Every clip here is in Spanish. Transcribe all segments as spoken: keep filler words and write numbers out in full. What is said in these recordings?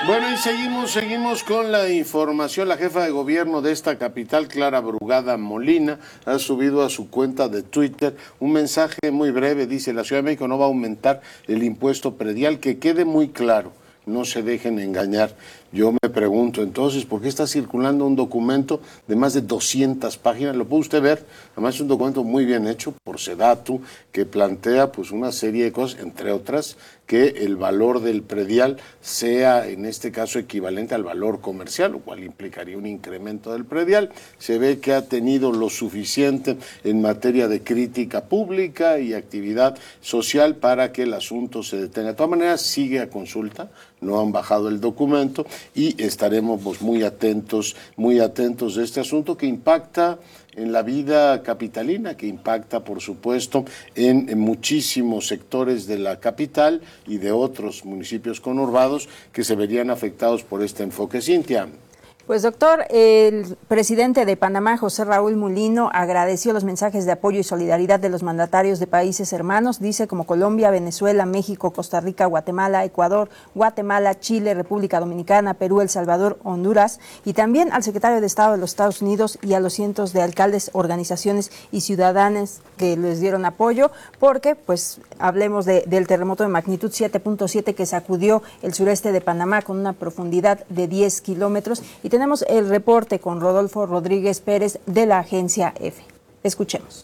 Bueno, y seguimos, seguimos con la información. La jefa de gobierno de esta capital, Clara Brugada Molina, ha subido a su cuenta de Twitter un mensaje muy breve. Dice: la Ciudad de México no va a aumentar el impuesto predial. Que quede muy claro, no se dejen engañar. Yo me pregunto entonces, ¿por qué está circulando un documento de más de doscientas páginas? Lo puede usted ver, además es un documento muy bien hecho por Sedatu, que plantea pues una serie de cosas, entre otras, que el valor del predial sea en este caso equivalente al valor comercial, lo cual implicaría un incremento del predial. Se ve que ha tenido lo suficiente en materia de crítica pública y actividad social para que el asunto se detenga. De todas maneras, sigue a consulta, no han bajado el documento y estaremos pues, muy atentos, muy atentos de este asunto que impacta en la vida capitalina, que impacta, por supuesto, en, en muchísimos sectores de la capital y de otros municipios conurbados que se verían afectados por este enfoque. Cintia. Pues doctor, el presidente de Panamá, José Raúl Mulino, agradeció los mensajes de apoyo y solidaridad de los mandatarios de países hermanos, dice, como Colombia, Venezuela, México, Costa Rica, Guatemala, Ecuador, Guatemala, Chile, República Dominicana, Perú, El Salvador, Honduras, y también al secretario de Estado de los Estados Unidos y a los cientos de alcaldes, organizaciones y ciudadanos que les dieron apoyo, porque, pues, hablemos de, del terremoto de magnitud siete punto siete que sacudió el sureste de Panamá con una profundidad de diez kilómetros, y tenemos el reporte con Rodolfo Rodríguez Pérez de la agencia EFE. Escuchemos.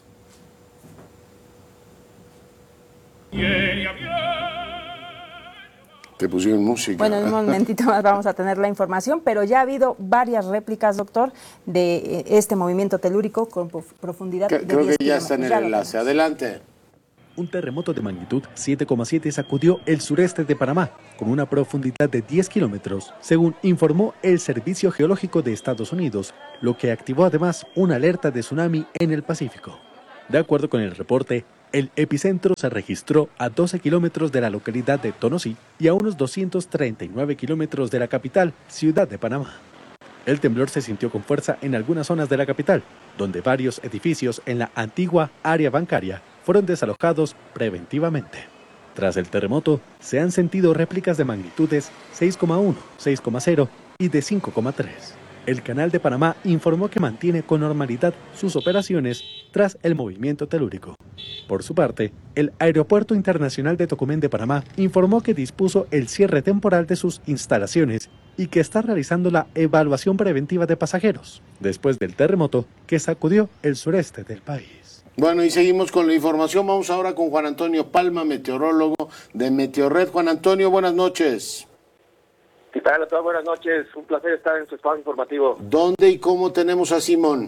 Te pusieron música. Bueno, en un momentito más vamos a tener la información, pero ya ha habido varias réplicas, doctor, de este movimiento telúrico con profundidad de diez kilómetros. Creo que ya está en el enlace. Adelante. Un terremoto de magnitud siete coma siete sacudió el sureste de Panamá con una profundidad de diez kilómetros, según informó el Servicio Geológico de Estados Unidos, lo que activó además una alerta de tsunami en el Pacífico. De acuerdo con el reporte, el epicentro se registró a doce kilómetros de la localidad de Tonosí y a unos doscientos treinta y nueve kilómetros de la capital, Ciudad de Panamá. El temblor se sintió con fuerza en algunas zonas de la capital, donde varios edificios en la antigua área bancaria fueron desalojados preventivamente. Tras el terremoto, se han sentido réplicas de magnitudes seis coma uno, seis coma cero y de cinco coma tres. El Canal de Panamá informó que mantiene con normalidad sus operaciones tras el movimiento telúrico. Por su parte, el Aeropuerto Internacional de Tocumen de Panamá informó que dispuso el cierre temporal de sus instalaciones y que está realizando la evaluación preventiva de pasajeros, después del terremoto que sacudió el sureste del país. Bueno, y seguimos con la información. Vamos ahora con Juan Antonio Palma, meteorólogo de Meteorred. Juan Antonio, buenas noches. ¿Qué tal a todos? Buenas noches. Un placer estar en su espacio informativo. ¿Dónde y cómo tenemos a Simón?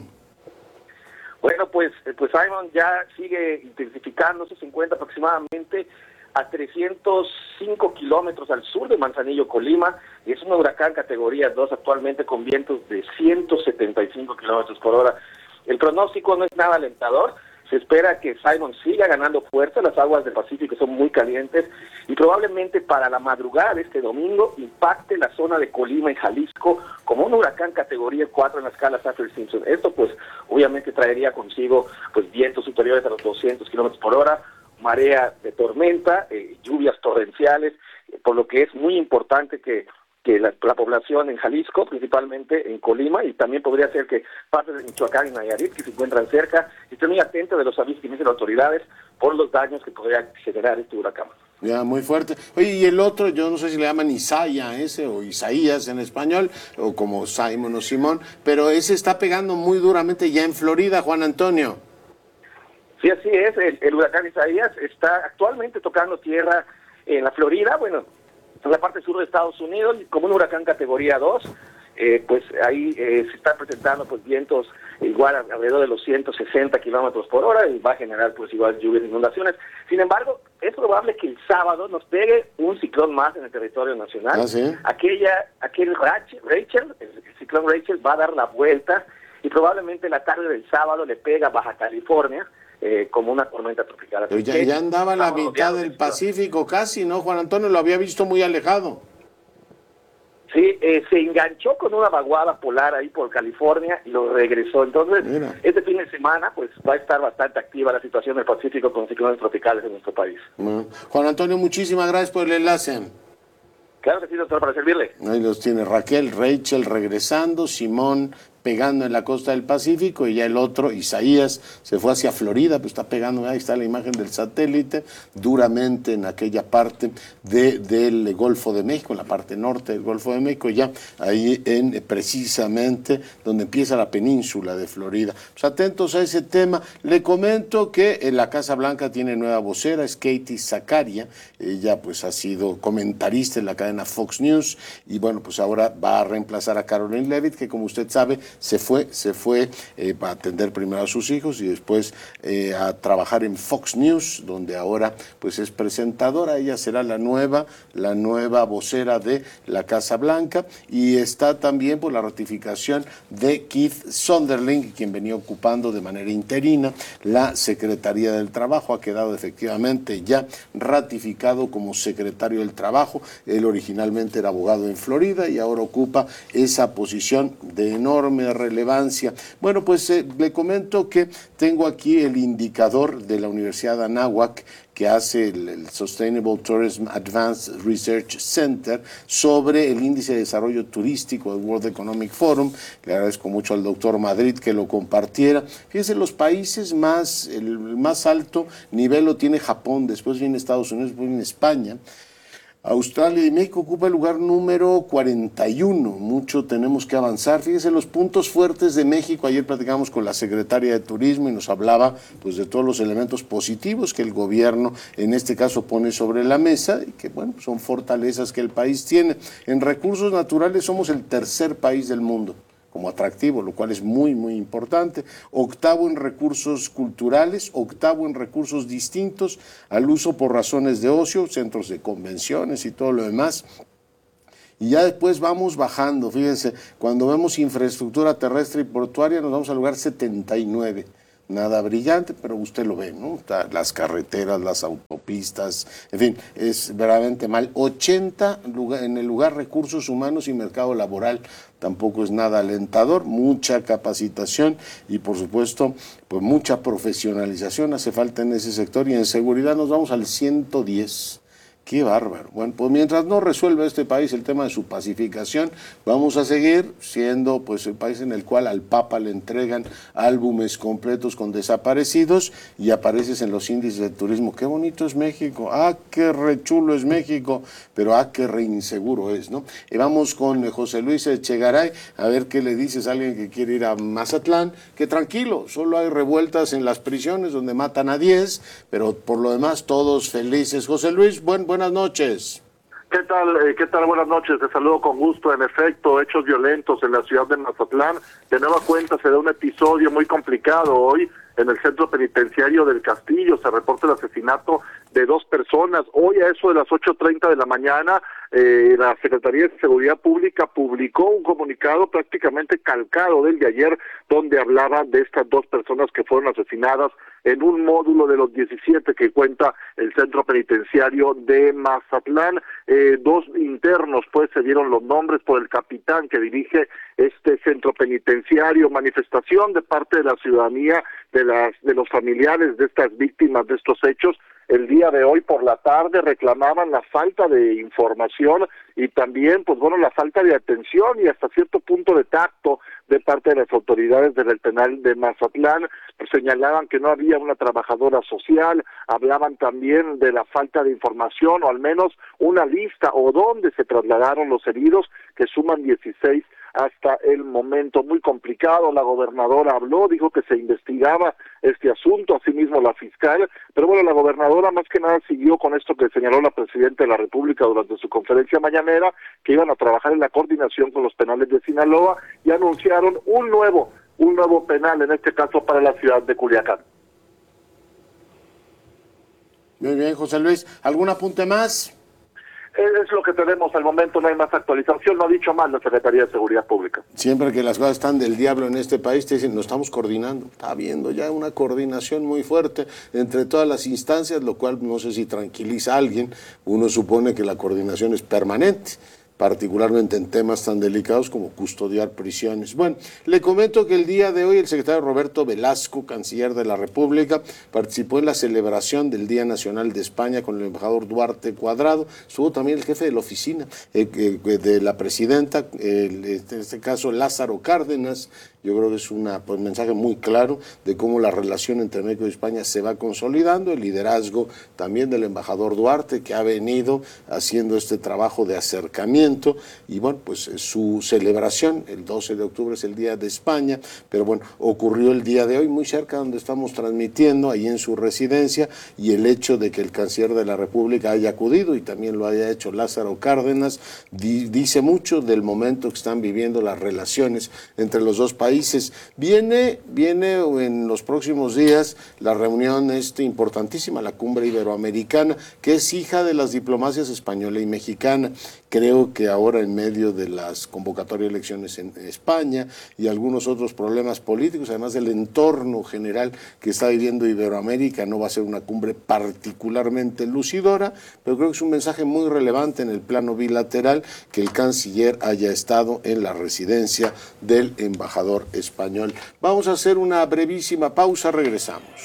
Bueno, pues, pues Simon ya sigue intensificándose, se encuentra aproximadamente a trescientos cinco kilómetros al sur de Manzanillo, Colima, y es un huracán categoría dos actualmente con vientos de ciento setenta y cinco kilómetros por hora. El pronóstico no es nada alentador. Se espera que Simon siga ganando fuerza, las aguas del Pacífico son muy calientes y probablemente para la madrugada de este domingo impacte la zona de Colima y Jalisco como un huracán categoría cuatro en la escala Saffir-Simpson. Esto pues obviamente traería consigo pues vientos superiores a los doscientos kilómetros por hora, marea de tormenta, eh, lluvias torrenciales, eh, por lo que es muy importante que que la, la población en Jalisco, principalmente en Colima, y también podría ser que partes de Michoacán y Nayarit, que se encuentran cerca, estén muy atentos de los avisos que emiten las autoridades por los daños que podría generar este huracán. Ya, muy fuerte. Oye, y el otro, yo no sé si le llaman Isaya ese, o Isaías en español, o como Simon o Simón, pero ese está pegando muy duramente ya en Florida, Juan Antonio. Sí, así es, el, el huracán Isaías está actualmente tocando tierra en la Florida, bueno, en la parte sur de Estados Unidos, como un huracán categoría dos, eh, pues ahí eh, se están presentando pues vientos igual a, alrededor de los ciento sesenta kilómetros por hora y va a generar pues igual lluvias e inundaciones. Sin embargo, es probable que el sábado nos pegue un ciclón más en el territorio nacional. ¿Ah, sí? Aquella, aquel Rachel, Rachel, el, el ciclón Rachel va a dar la vuelta y probablemente la tarde del sábado le pega a Baja California, Eh, como una tormenta tropical. Pero ya, ya andaba la mitad del Pacífico casi, ¿no, Juan Antonio? Lo había visto muy alejado. Sí, eh, se enganchó con una vaguada polar ahí por California y lo regresó. Entonces, Mira. este fin de semana pues va a estar bastante activa la situación del Pacífico con ciclones tropicales en nuestro país. Bueno, Juan Antonio, muchísimas gracias por el enlace. Claro que sí, doctor, para servirle. Ahí los tiene Raquel, Rachel regresando, Simón pegando en la costa del Pacífico y ya el otro, Isaías, se fue hacia Florida, pues está pegando, ahí está la imagen del satélite, duramente en aquella parte de, del Golfo de México, en la parte norte del Golfo de México, ya ahí en precisamente donde empieza la península de Florida. Pues atentos a ese tema. Le comento que en la Casa Blanca tiene nueva vocera, es Katie Zakaria, ella pues ha sido comentarista en la cadena Fox News y bueno, pues ahora va a reemplazar a Caroline Leavitt, que como usted sabe, se fue, se fue eh, para atender primero a sus hijos y después eh, a trabajar en Fox News, donde ahora pues es presentadora. Ella será la nueva, la nueva vocera de la Casa Blanca y está también por la ratificación de Keith Sonderling, quien venía ocupando de manera interina la Secretaría del Trabajo. Ha quedado efectivamente ya ratificado como secretario del Trabajo. Él originalmente era abogado en Florida y ahora ocupa esa posición de enorme relevancia. Bueno, pues eh, le comento que tengo aquí el indicador de la Universidad de Anáhuac que hace el, el Sustainable Tourism Advanced Research Center sobre el índice de desarrollo turístico del World Economic Forum. Le agradezco mucho al doctor Madrid que lo compartiera. Fíjense, los países más, el más alto nivel lo tiene Japón, después viene Estados Unidos, después viene España. Australia y México ocupa el lugar número cuarenta y uno, mucho tenemos que avanzar. Fíjense los puntos fuertes de México. Ayer platicamos con la secretaria de Turismo y nos hablaba pues de todos los elementos positivos que el gobierno en este caso pone sobre la mesa y que bueno, son fortalezas que el país tiene. En recursos naturales somos el tercer país del mundo como atractivo, lo cual es muy, muy importante. Octavo en recursos culturales, octavo en recursos distintos al uso por razones de ocio, centros de convenciones y todo lo demás. Y ya después vamos bajando, fíjense, cuando vemos infraestructura terrestre y portuaria nos vamos al lugar setenta y nueve. Nada brillante, pero usted lo ve, ¿no? Las carreteras, las autopistas, en fin, es verdaderamente mal. ochenta en el lugar recursos humanos y mercado laboral, tampoco es nada alentador. Mucha capacitación y por supuesto, pues mucha profesionalización hace falta en ese sector y en seguridad nos vamos al ciento diez. Qué bárbaro. Bueno, pues mientras no resuelva este país el tema de su pacificación, vamos a seguir siendo pues el país en el cual al Papa le entregan álbumes completos con desaparecidos y apareces en los índices de turismo. Qué bonito es México, ah, qué rechulo es México, pero ah, qué re inseguro es, ¿no? Y vamos con José Luis Echegaray, a ver qué le dices a alguien que quiere ir a Mazatlán, que tranquilo, solo hay revueltas en las prisiones donde matan a diez, pero por lo demás todos felices. José Luis, buen, buen Buenas noches. ¿Qué tal? Eh, ¿Qué tal? Buenas noches. Te saludo con gusto. En efecto, hechos violentos en la ciudad de Mazatlán. De nueva cuenta se da un episodio muy complicado hoy en el centro penitenciario del Castillo. Se reporta el asesinato de dos personas. Hoy a eso de las ocho treinta de la mañana, eh, la Secretaría de Seguridad Pública publicó un comunicado prácticamente calcado del de ayer, donde hablaba de estas dos personas que fueron asesinadas en un módulo de los diecisiete que cuenta el centro penitenciario de Mazatlán. Eh, dos internos, pues, se dieron los nombres por el capitán que dirige este centro penitenciario. Manifestación de parte de la ciudadanía, de las de los familiares de estas víctimas de estos hechos. El día de hoy por la tarde reclamaban la falta de información y también, pues bueno, la falta de atención y hasta cierto punto de tacto de parte de las autoridades del penal de Mazatlán. Pues señalaban que no había una trabajadora social, hablaban también de la falta de información o al menos una lista o dónde se trasladaron los heridos, que suman dieciséis hasta el momento. Muy complicado. La gobernadora habló, dijo que se investigaba este asunto, asimismo la fiscal, pero bueno, la gobernadora más que nada siguió con esto que señaló la presidenta de la República durante su conferencia mañanera, que iban a trabajar en la coordinación con los penales de Sinaloa y anunciaron un nuevo, un nuevo penal, en este caso para la ciudad de Culiacán. Muy bien, José Luis. ¿Algún apunte más? Es lo que tenemos al momento, no hay más actualización, no ha dicho más la Secretaría de Seguridad Pública. Siempre que las cosas están del diablo en este país, te dicen, nos estamos coordinando. Está habiendo ya una coordinación muy fuerte entre todas las instancias, lo cual no sé si tranquiliza a alguien. Uno supone que la coordinación es permanente, particularmente en temas tan delicados como custodiar prisiones. Bueno, le comento que el día de hoy el secretario Roberto Velasco, canciller de la República, participó en la celebración del Día Nacional de España con el embajador Duarte Cuadrado. Estuvo también el jefe de la oficina eh, eh, de la presidenta, eh, en este caso Lázaro Cárdenas. Yo creo que es una, pues, un mensaje muy claro de cómo la relación entre México y España se va consolidando, el liderazgo también del embajador Duarte, que ha venido haciendo este trabajo de acercamiento, y bueno, pues su celebración, el doce de octubre es el Día de España, pero bueno, ocurrió el día de hoy muy cerca donde estamos transmitiendo, ahí en su residencia, y el hecho de que el canciller de la República haya acudido y también lo haya hecho Lázaro Cárdenas, di, dice mucho del momento que están viviendo las relaciones entre los dos países. Viene, viene en los próximos días la reunión este, importantísima, la cumbre iberoamericana, que es hija de las diplomacias española y mexicana. Creo que ahora, en medio de las convocatorias de elecciones en España y algunos otros problemas políticos, además del entorno general que está viviendo Iberoamérica, no va a ser una cumbre particularmente lucidora, pero creo que es un mensaje muy relevante en el plano bilateral que el canciller haya estado en la residencia del embajador español. Vamos a hacer una brevísima pausa, regresamos.